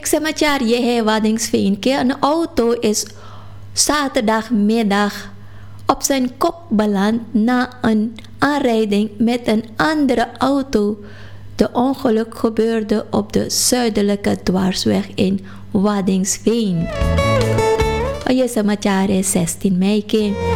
samachar je hai Waddingsveen ke een auto is zaterdagmiddag op zijn kop beland na een aanrijding met een andere auto. De ongeluk gebeurde op de zuidelijke dwarsweg in Waddingsveen. Je samachar is 16 mei ke.